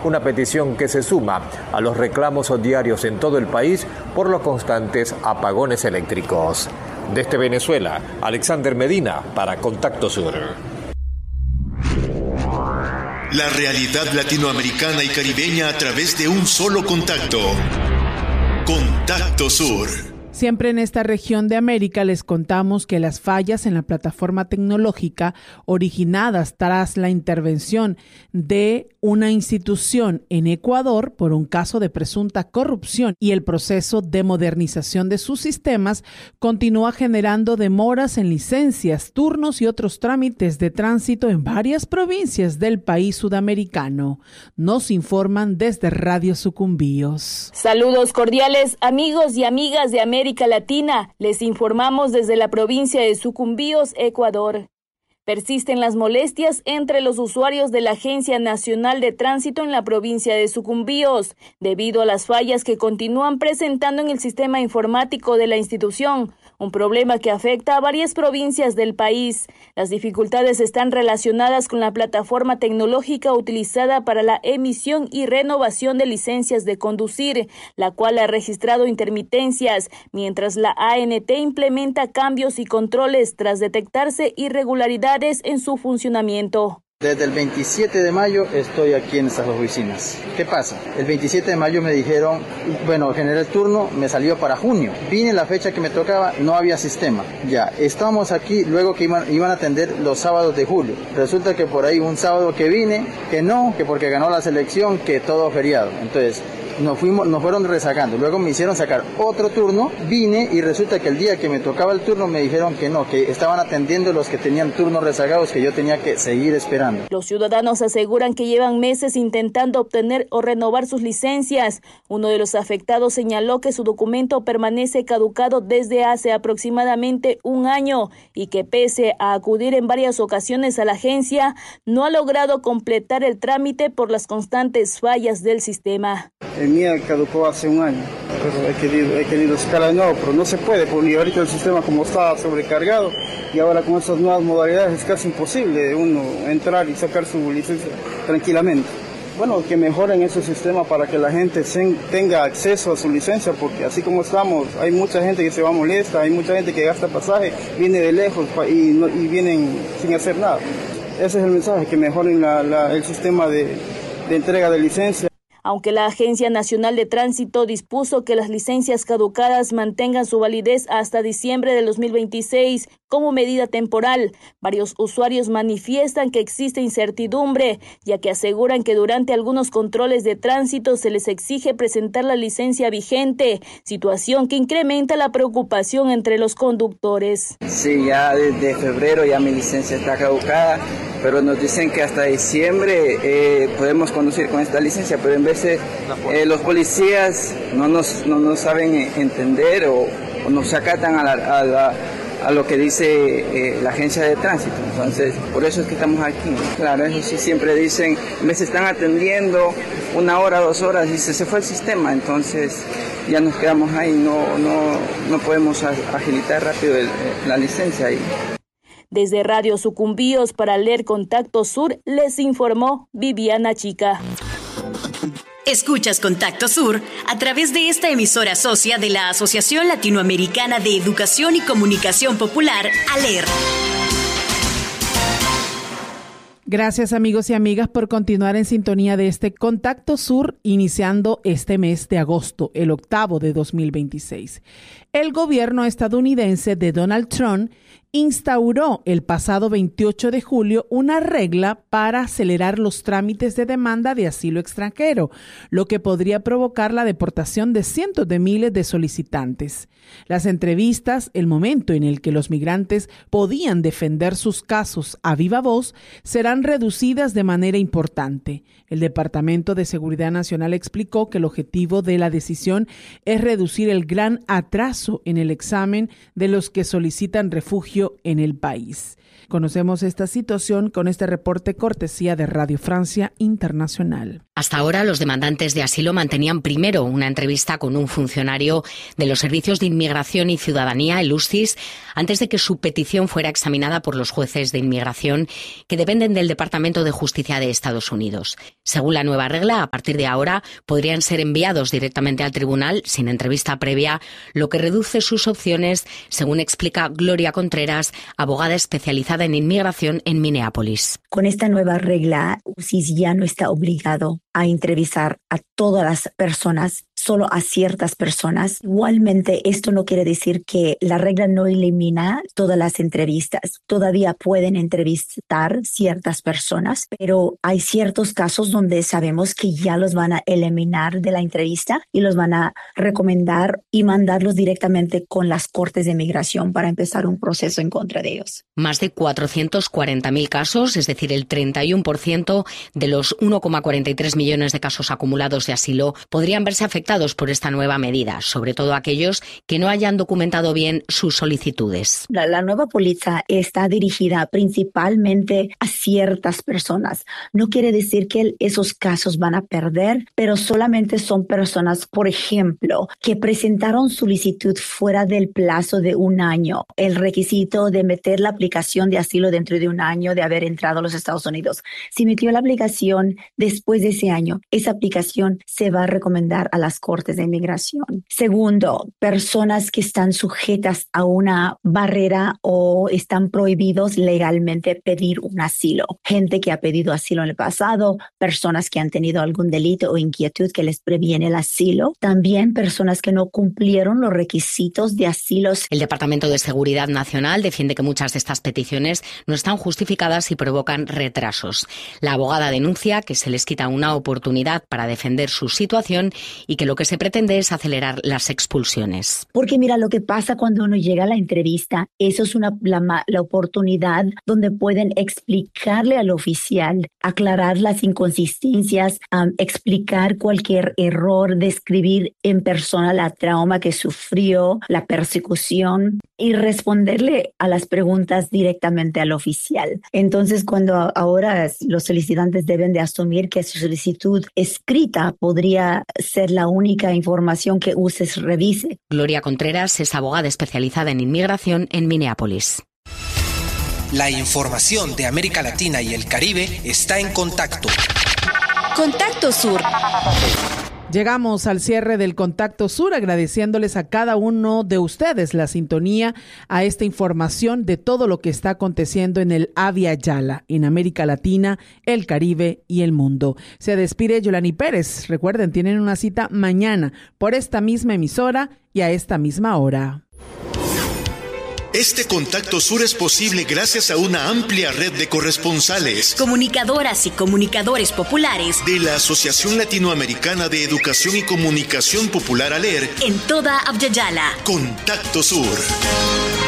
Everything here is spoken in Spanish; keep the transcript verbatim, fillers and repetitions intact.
una petición que se suma a los reclamos diarios en todo el país por los constantes apagones eléctricos. Desde Venezuela, Alexander Medina para Contacto Sur. La realidad latinoamericana y caribeña a través de un solo contacto. Contacto Sur. Siempre en esta región de América les contamos que las fallas en la plataforma tecnológica originadas tras la intervención de una institución en Ecuador por un caso de presunta corrupción y el proceso de modernización de sus sistemas continúa generando demoras en licencias, turnos y otros trámites de tránsito en varias provincias del país sudamericano. Nos informan desde Radio Sucumbíos. Saludos cordiales, amigos y amigas de América América Latina, les informamos desde la provincia de Sucumbíos, Ecuador. Persisten las molestias entre los usuarios de la Agencia Nacional de Tránsito en la provincia de Sucumbíos, debido a las fallas que continúan presentando en el sistema informático de la institución, un problema que afecta a varias provincias del país. Las dificultades están relacionadas con la plataforma tecnológica utilizada para la emisión y renovación de licencias de conducir, la cual ha registrado intermitencias, mientras la A N T implementa cambios y controles tras detectarse irregularidades en su funcionamiento. Desde el veintisiete de mayo estoy aquí en estas oficinas. ¿Qué pasa? El veintisiete de mayo me dijeron, bueno, generé el turno, me salió para junio. Vine la fecha que me tocaba, no había sistema. Ya, estamos aquí luego que iban, iban a atender los sábados de julio. Resulta que por ahí un sábado que vine, que no, que porque ganó la selección, que todo feriado. Entonces, nos fuimos, nos fueron rezagando. Luego me hicieron sacar otro turno, vine y resulta que el día que me tocaba el turno me dijeron que no, que estaban atendiendo los que tenían turnos rezagados, que yo tenía que seguir esperando. Los ciudadanos aseguran que llevan meses intentando obtener o renovar sus licencias. Uno de los afectados señaló que su documento permanece caducado desde hace aproximadamente un año y que pese a acudir en varias ocasiones a la agencia, no ha logrado completar el trámite por las constantes fallas del sistema. El mío caducó hace un año, pero he querido, he querido sacar de nuevo, pero no se puede, porque ahorita el sistema como está sobrecargado y ahora con estas nuevas modalidades es casi imposible uno entrar y sacar su licencia tranquilamente. Bueno, que mejoren ese sistema para que la gente tenga acceso a su licencia, porque así como estamos, hay mucha gente que se va molesta, hay mucha gente que gasta pasaje, viene de lejos y, no, y vienen sin hacer nada. Ese es el mensaje, que mejoren la, la, el sistema de, de entrega de licencia. Aunque la Agencia Nacional de Tránsito dispuso que las licencias caducadas mantengan su validez hasta diciembre del dos mil veintiséis como medida temporal, varios usuarios manifiestan que existe incertidumbre, ya que aseguran que durante algunos controles de tránsito se les exige presentar la licencia vigente, situación que incrementa la preocupación entre los conductores. Sí, ya desde febrero ya mi licencia está caducada, pero nos dicen que hasta diciembre eh, podemos conducir con esta licencia, pero en vez de eh, los policías no nos, no nos saben entender o, o nos acatan a, la, a, la, a lo que dice eh, la agencia de tránsito. Entonces, por eso es que estamos aquí. Claro, eso sí siempre dicen, en vez de están atendiendo una hora, dos horas y se, se fue el sistema, entonces ya nos quedamos ahí, no, no, no podemos agilitar rápido el, la licencia ahí. Desde Radio Sucumbíos para Leer Contacto Sur, les informó Viviana Chica. Escuchas Contacto Sur a través de esta emisora socia de la Asociación Latinoamericana de Educación y Comunicación Popular, ALER. Gracias amigos y amigas por continuar en sintonía de este Contacto Sur, iniciando este mes de agosto, el octavo de dos mil veintiséis. El gobierno estadounidense de Donald Trump instauró el pasado veintiocho de julio una regla para acelerar los trámites de demanda de asilo extranjero, lo que podría provocar la deportación de cientos de miles de solicitantes. Las entrevistas, el momento en el que los migrantes podían defender sus casos a viva voz, serán reducidas de manera importante. El Departamento de Seguridad Nacional explicó que el objetivo de la decisión es reducir el gran atraso en el examen de los que solicitan refugio julio en el país. Conocemos esta situación con este reporte cortesía de Radio Francia Internacional. Hasta ahora, los demandantes de asilo mantenían primero una entrevista con un funcionario de los Servicios de Inmigración y Ciudadanía, el U S C I S, antes de que su petición fuera examinada por los jueces de inmigración que dependen del Departamento de Justicia de Estados Unidos. Según la nueva regla, a partir de ahora podrían ser enviados directamente al tribunal sin entrevista previa, lo que reduce sus opciones, según explica Gloria Contreras, abogada especializada en inmigración en Minneapolis. Con esta nueva regla, U S C I S ya no está obligado a entrevistar a todas las personas, solo a ciertas personas. Igualmente, esto no quiere decir que la regla no elimina todas las entrevistas. Todavía pueden entrevistar ciertas personas, pero hay ciertos casos donde sabemos que ya los van a eliminar de la entrevista y los van a recomendar y mandarlos directamente con las cortes de migración para empezar un proceso en contra de ellos. Más de cuatrocientos cuarenta mil casos, es decir, el treinta y uno por ciento de los uno coma cuarenta y tres millones de casos acumulados de asilo, podrían verse afectados por esta nueva medida, sobre todo aquellos que no hayan documentado bien sus solicitudes. La, la nueva póliza está dirigida principalmente a ciertas personas. No quiere decir que esos casos van a perder, pero solamente son personas, por ejemplo, que presentaron solicitud fuera del plazo de un año. El requisito de meter la aplicación de asilo dentro de un año de haber entrado a los Estados Unidos. Si metió la aplicación después de ese año, esa aplicación se va a recomendar a las cortes de inmigración. Segundo, personas que están sujetas a una barrera o están prohibidos legalmente pedir un asilo. Gente que ha pedido asilo en el pasado, personas que han tenido algún delito o inquietud que les previene el asilo. También personas que no cumplieron los requisitos de asilos. El Departamento de Seguridad Nacional defiende que muchas de estas peticiones no están justificadas y provocan retrasos. La abogada denuncia que se les quita una oportunidad para defender su situación y que lo que se pretende es acelerar las expulsiones. Porque mira, lo que pasa cuando uno llega a la entrevista, eso es una, la, la oportunidad donde pueden explicarle al oficial, aclarar las inconsistencias, um, explicar cualquier error, describir en persona la trauma que sufrió, la persecución y responderle a las preguntas directamente al oficial. Entonces, cuando ahora los solicitantes deben de asumir que su solicitud escrita podría ser la única información que U S C I S revise. Gloria Contreras es abogada especializada en inmigración en Minneapolis. La información de América Latina y el Caribe está en Contacto. Contacto Sur. Llegamos al cierre del Contacto Sur, agradeciéndoles a cada uno de ustedes la sintonía a esta información de todo lo que está aconteciendo en el Abya Yala, en América Latina, el Caribe y el mundo. Se despide Yolani Pérez. Recuerden, tienen una cita mañana por esta misma emisora y a esta misma hora. Este Contacto Sur es posible gracias a una amplia red de corresponsales, comunicadoras y comunicadores populares de la Asociación Latinoamericana de Educación y Comunicación Popular ALER en toda Abya Yala. Contacto Sur.